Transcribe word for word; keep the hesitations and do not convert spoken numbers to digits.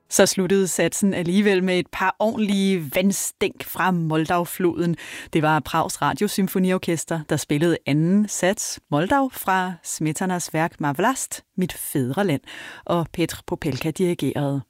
Så sluttede satsen alligevel med et par ordentlige vandstænk fra Moldau-floden. Det var Prags Radiosymfoniorkester, der spillede anden sats, Moldau, fra Smetanas værk Ma vlast, mit fædreland, og Petr Popelka dirigerede.